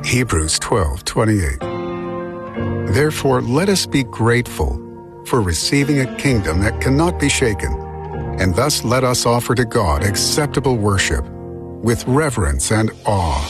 Hebrews 12:28. Therefore, let us be grateful for receiving a kingdom that cannot be shaken, and thus let us offer to God acceptable worship with reverence and awe.